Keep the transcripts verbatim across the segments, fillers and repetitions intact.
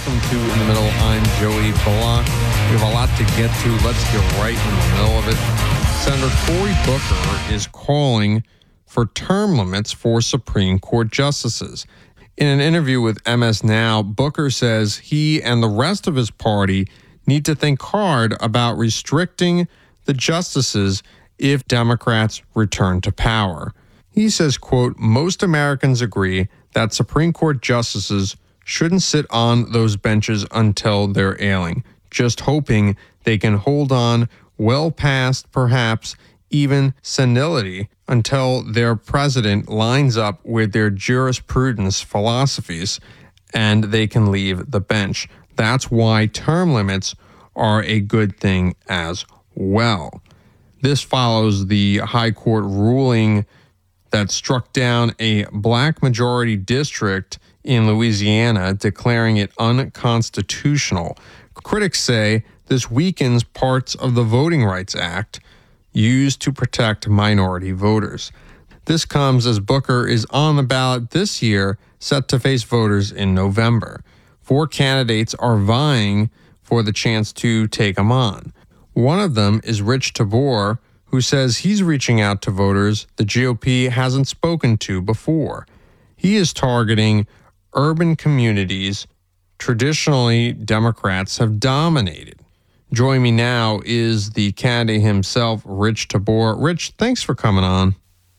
welcome to In the Middle. I'm Joey Bullock. We have a lot to get to. Let's get right in the middle of it. Senator Cory Booker is calling for term limits for Supreme Court justices. In an interview with M S Now, Booker says he and the rest of his party need to think hard about restricting the justices if Democrats return to power. He says, quote, most Americans agree that Supreme Court justices shouldn't sit on those benches until they're ailing, just hoping they can hold on well past perhaps even senility until their president lines up with their jurisprudence philosophies and they can leave the bench. That's why term limits are a good thing as well. This follows the High Court ruling that struck down a black majority district in Louisiana, declaring it unconstitutional. Critics say this weakens parts of the Voting Rights Act used to protect minority voters. This comes as Booker is on the ballot this year, set to face voters in November. Four candidates are vying for the chance to take him on. One of them is Rich Tabor, who says he's reaching out to voters the G O P hasn't spoken to before. He is targeting urban communities traditionally Democrats have dominated. Joining me now is the candidate himself, Rich Tabor. Rich, thanks for coming on.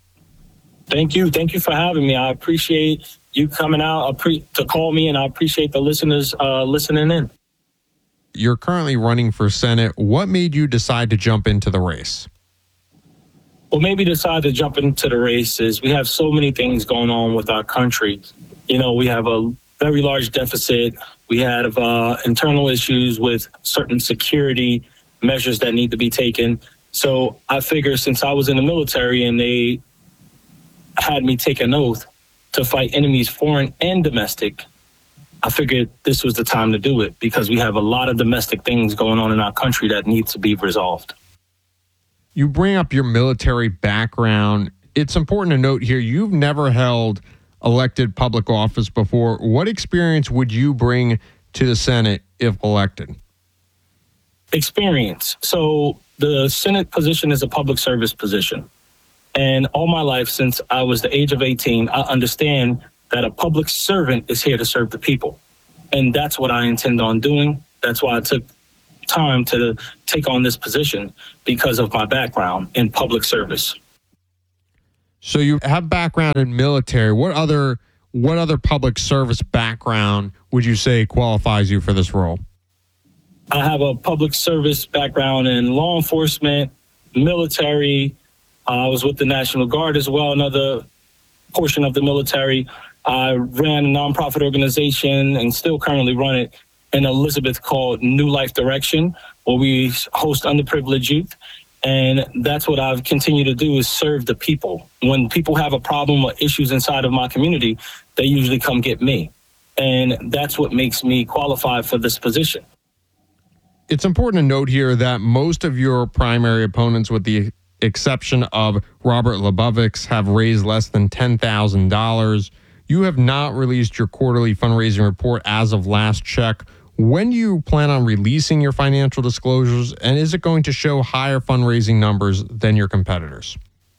Thank you. Thank you for having me. I appreciate you coming out to call me, and I appreciate the listeners uh, listening in. You're currently running for Senate. What made you decide to jump into the race? Well, maybe decide to jump into the race is we have so many things going on with our country. You know, we have a very large deficit. We have uh, internal issues with certain security measures that need to be taken. So I figure since I was in the military and they had me take an oath to fight enemies, foreign and domestic, I figured this was the time to do it because we have a lot of domestic things going on in our country that needs to be resolved. You bring up your military background. It's important to note here, you've never held elected public office before. What experience would you bring to the Senate if elected? Experience. So the Senate position is a public service position. And all my life, since I was the age of eighteen, I understand that a public servant is here to serve the people. And that's what I intend on doing. That's why I took time to take on this position because of my background in public service. So you have background in military. What other what other public service background would you say qualifies you for this role? I have a public service background in law enforcement, military. Uh, I was with the National Guard as well, another portion of the military. I ran a nonprofit organization and still currently run it in Elizabeth called New Life Direction, where we host underprivileged youth. And that's what I've continued to do is serve the people. When people have a problem or issues inside of my community, they usually come get me. And that's what makes me qualified for this position. It's important to note here that most of your primary opponents, with the exception of Robert Lebovics, have raised less than ten thousand dollars. You have not released your quarterly fundraising report as of last check. When do you plan on releasing your financial disclosures, and is it going to show higher fundraising numbers than your competitors?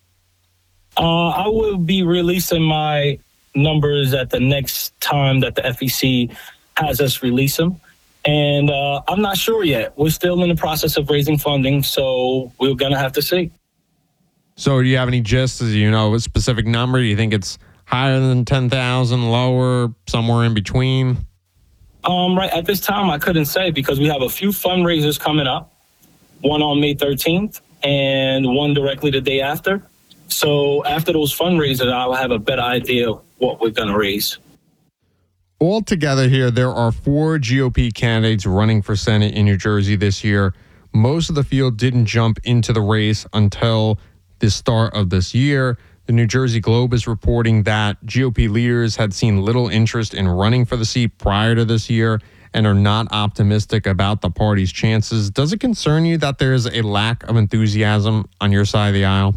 Uh, I will be releasing my numbers at the next time that the F E C has us release them. And uh, I'm not sure yet. We're still in the process of raising funding, so we're going to have to see. So do you have any gist? Do you know a specific number? Do you think it's higher than ten thousand, lower, somewhere in between? Um, right at this time, I couldn't say because we have a few fundraisers coming up, one on May thirteenth and one directly the day after. So after those fundraisers, I'll have a better idea of what we're going to raise. Altogether here, there are four G O P candidates running for Senate in New Jersey this year. Most of the field didn't jump into the race until the start of this year. The New Jersey Globe is reporting that G O P leaders had seen little interest in running for the seat prior to this year and are not optimistic about the party's chances. Does it concern you that there is a lack of enthusiasm on your side of the aisle?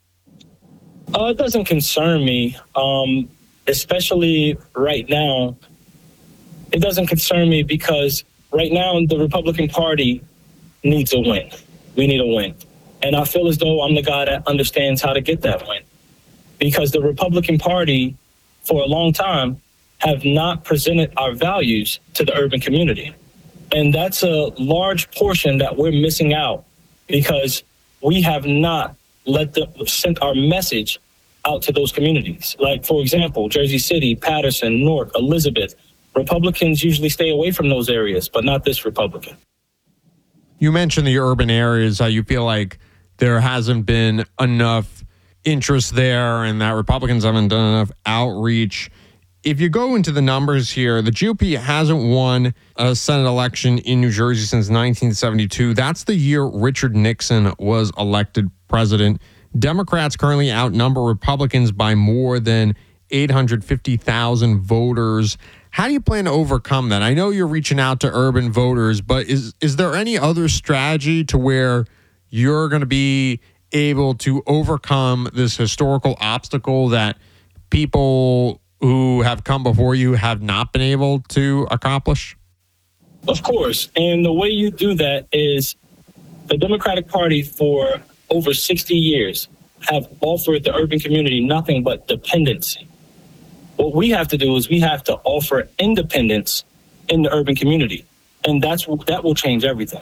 Uh, it doesn't concern me, um, especially right now. It doesn't concern me because right now the Republican Party needs a win. We need a win. And I feel as though I'm the guy that understands how to get that win. Because the Republican Party, for a long time, have not presented our values to the urban community. And that's a large portion that we're missing out because we have not let the sent our message out to those communities. Like, for example, Jersey City, Patterson, Newark, Elizabeth. Republicans usually stay away from those areas, but not this Republican. You mentioned the urban areas, how you feel like there hasn't been enough interest there and that Republicans haven't done enough outreach. If you go into the numbers here, the G O P hasn't won a Senate election in New Jersey since nineteen seventy-two. That's the year Richard Nixon was elected president. Democrats currently outnumber Republicans by more than eight hundred fifty thousand voters. How do you plan to overcome that? I know you're reaching out to urban voters, but is is there any other strategy to where you're going to be able to overcome this historical obstacle that people who have come before you have not been able to accomplish? Of course. And the way you do that is the Democratic Party for over sixty years have offered the urban community nothing but dependency. What we have to do is we have to offer independence in the urban community. And that's that will change everything.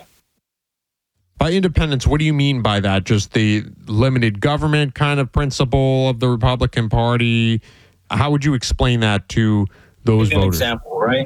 By independence, what do you mean by that? Just the limited government kind of principle of the Republican Party? How would you explain that to those Give an voters? Example, right?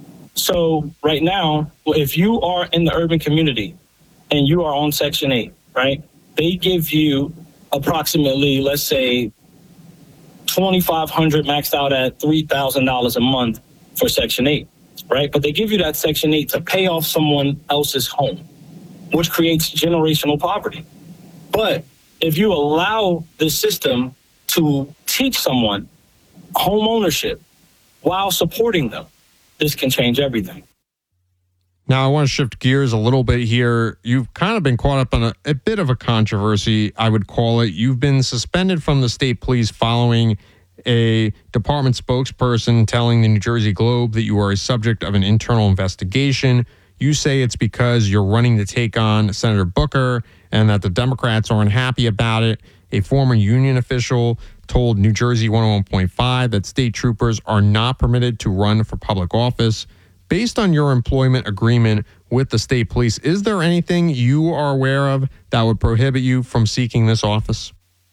So right now, if you are in the urban community and you are on Section eight, right, they give you approximately, let's say, twenty-five hundred dollars maxed out at three thousand dollars a month for Section eight, right? But they give you that Section eight to pay off someone else's home, which creates generational poverty. But if you allow the system to teach someone home ownership while supporting them, this can change everything. Now, I want to shift gears a little bit here. You've kind of been caught up on a, a bit of a controversy, I would call it. You've been suspended from the state police following a department spokesperson telling the New Jersey Globe that you are a subject of an internal investigation. You say it's because you're running to take on Senator Booker and that the Democrats aren't happy about it. A former union official told New Jersey one oh one point five that state troopers are not permitted to run for public office. Based on your employment agreement with the state police, is there anything you are aware of that would prohibit you from seeking this office?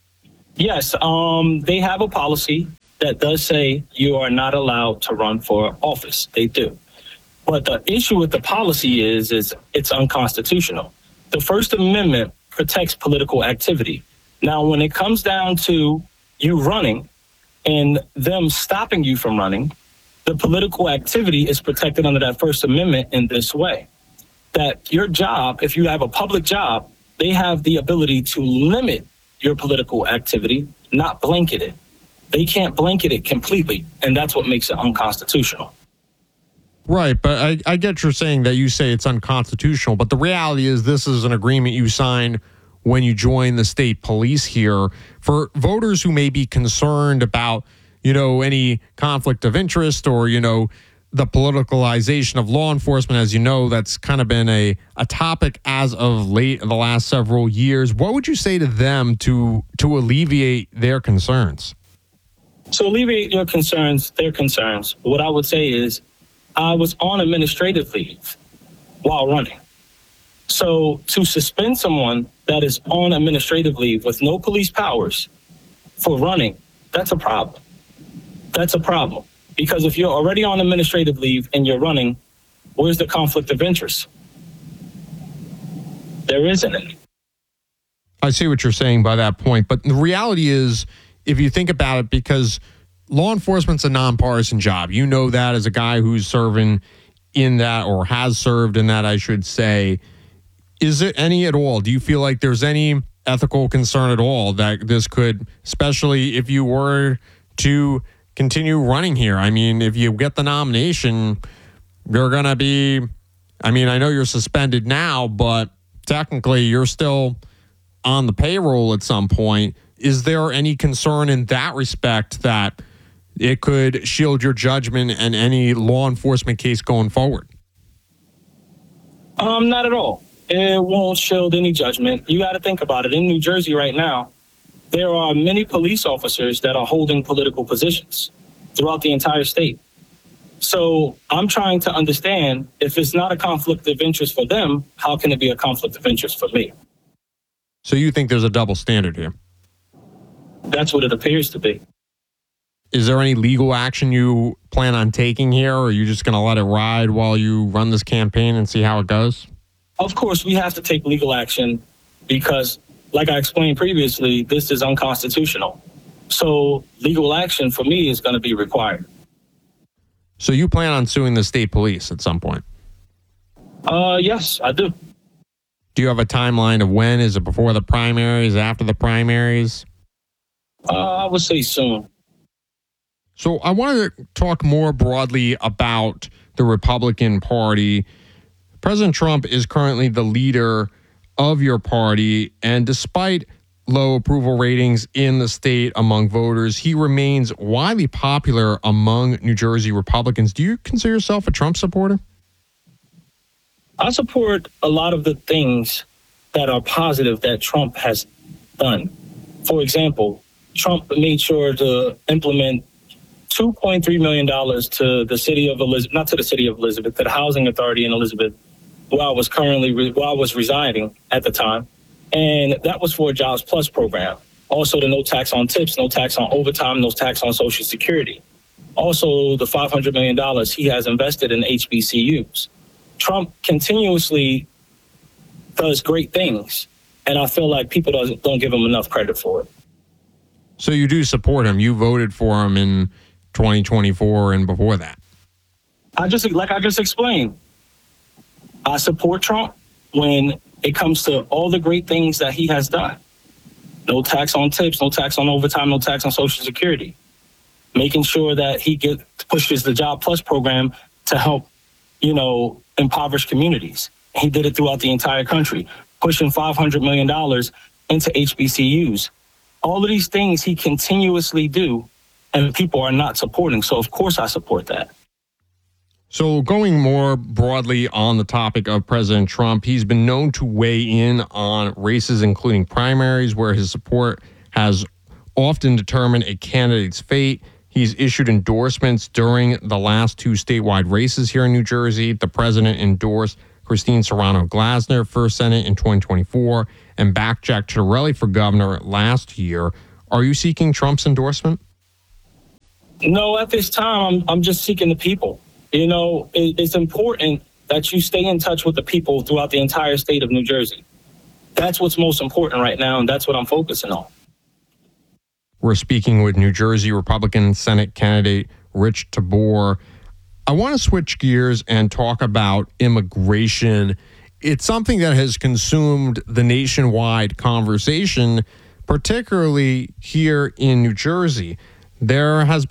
Yes, um, they have a policy that does say you are not allowed to run for office. They do. But the issue with the policy is, is it's unconstitutional. The First Amendment protects political activity. Now, when it comes down to you running and them stopping you from running, the political activity is protected under that First Amendment in this way, that your job, if you have a public job, they have the ability to limit your political activity, not blanket it. They can't blanket it completely, and that's what makes it unconstitutional. Right, but I, I get you're saying that you say it's unconstitutional, but the reality is this is an agreement you signed when you join the state police here. For voters who may be concerned about, you know, any conflict of interest or, you know, the politicalization of law enforcement, as you know, that's kind of been a, a topic as of late in the last several years. What would you say to them to to alleviate their concerns? So alleviate your concerns, their concerns, what I would say is I was on administrative leave while running. So to suspend someone that is on administrative leave with no police powers for running, that's a problem. That's a problem. Because if you're already on administrative leave and you're running, where's the conflict of interest? There isn't any. I see what you're saying by that point. But the reality is, if you think about it, because law enforcement's a nonpartisan job. You know that as a guy who's serving in that or has served in that, I should say. Is it any at all? Do you feel like there's any ethical concern at all that this could, especially if you were to continue running here? I mean, if you get the nomination, you're going to be, I mean, I know you're suspended now, but technically you're still on the payroll at some point. Is there any concern in that respect that it could shield your judgment and any law enforcement case going forward? Um, not at all. It won't shield any judgment. You got to think about it. In New Jersey right now, there are many police officers that are holding political positions throughout the entire state. So I'm trying to understand, if it's not a conflict of interest for them, how can it be a conflict of interest for me? So you think there's a double standard here? That's what it appears to be. Is there any legal action you plan on taking here, or are you just going to let it ride while you run this campaign and see how it goes? Of course, we have to take legal action because, like I explained previously, this is unconstitutional. So legal action for me is going to be required. So you plan on suing the state police at some point? Uh, yes, I do. Do you have a timeline of when? Is it before the primaries, after the primaries? Uh, I would say soon. So I wanted to talk more broadly about the Republican Party. President Trump is currently the leader of your party, and despite low approval ratings in the state among voters, he remains widely popular among New Jersey Republicans. Do you consider yourself a Trump supporter? I support a lot of the things that are positive that Trump has done. For example, Trump made sure to implement two point three million dollars to the city of Elizabeth, not to the city of Elizabeth, to the Housing Authority in Elizabeth, where I was currently, where I was residing at the time. And that was for a Jobs Plus program. Also, the no tax on tips, no tax on overtime, no tax on Social Security. Also, the five hundred million dollars he has invested in H B C Us. Trump continuously does great things, and I feel like people don't, don't give him enough credit for it. So you do support him. You voted for him in twenty twenty-four and before that. I just, like I just explained, I support Trump when it comes to all the great things that he has done. No tax on tips, no tax on overtime, no tax on Social Security. Making sure that he get pushes the Job Plus program to help, you know, impoverished communities. He did it throughout the entire country, pushing five hundred million dollars into H B C Us. All of these things he continuously do, and people are not supporting. So, of course, I support that. So going more broadly on the topic of President Trump, he's been known to weigh in on races, including primaries, where his support has often determined a candidate's fate. He's issued endorsements during the last two statewide races here in New Jersey. The president endorsed Christine Serrano Glasner for Senate in twenty twenty-four and backed Jack Ciattarelli for governor last year. Are you seeking Trump's endorsement? No, at this time, I'm, I'm just seeking the people. You know, it, it's important that you stay in touch with the people throughout the entire state of New Jersey. That's what's most important right now, and that's what I'm focusing on. We're speaking with New Jersey Republican Senate candidate Rich Tabor. I want to switch gears and talk about immigration. It's something that has consumed the nationwide conversation, particularly here in New Jersey. There has been